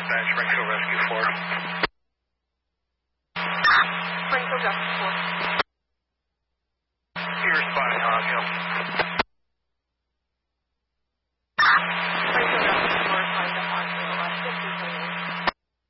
dispatch, Springfield Rescue 4. Springfield Rescue 4. You're responding, Hog Hill.